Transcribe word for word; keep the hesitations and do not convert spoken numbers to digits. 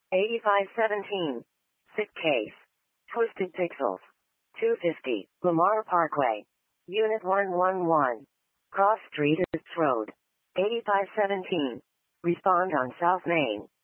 eighty-five seventeen. Sick case. Twisted Pixels. two fifty. Lamar Parkway. Unit one one one. Cross Street East Road. eighty-five seventeen. Respond on South Main.